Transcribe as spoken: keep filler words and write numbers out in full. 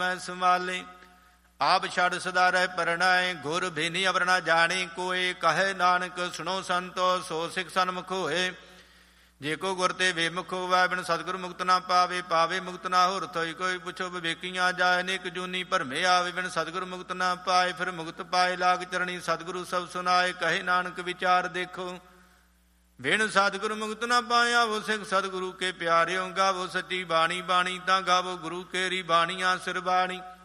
ਮੈਂ ਸੰਭਾਲੇ। ਆਪ ਛੜ ਸਦਾ ਰਹਿ ਪਰਣਾਏ, ਗੁਰ ਭੇਨੀ ਅਵਰ ਨਾ ਜਾਣੇ ਕੋਏ। ਕਹੇ ਨਾਨਕ ਸੁਣੋ ਸੰਤੋ, ਸੋ ਸਿਖ ਸਨਮੁਖ ਹੋਏ। ਜੇ ਕੋ ਗੁਰ ਤੇ ਬੇਮੁਖ ਹੋਵੈ, ਬਿਨ ਸਤਿਗੁਰ ਮੁਕਤ ਨਾ ਪਾਵੇ। ਪਾਵੇ ਮੁਕਤ ਨਾ ਹੋਰ ਥੋਈ ਕੋਈ, ਪੁੱਛੋ ਵਿਵੇਕੀਆਂ ਜਾਏ ਅਨੇਕ ਜੂਨੀ ਭਰਮੇ ਆਵੇ। ਬਿਨ ਸਤਿਗੁਰ ਮੁਕਤ ਨਾ ਪਾਏ, ਫਿਰ ਮੁਕਤ ਪਾਏ ਲਾਗ ਚਰਣੀ। ਸਤਿਗੁਰੂ ਸਭ ਸੁਨਾਏ, ਕਹੇ ਨਾਨਕ ਵਿਚਾਰ ਦੇਖੋ। ਬਿਨ ਸਤਿਗੁਰ ਮੁਕਤ ਨਾ ਪਾਇਆ, ਵੋ ਸਿੱਖ ਸਤਿਗੁਰੂ ਕੇ ਪਿਆਰਿਓ। ਗਾਵੋ ਸੱਚੀ ਬਾਣੀ, ਬਾਣੀ ਤਾਂ ਗਾਵੋ ਗੁਰੂ ਕੇਰੀ ਬਾਣੀਆਂ ਸਿਰ ਬਾਣੀ।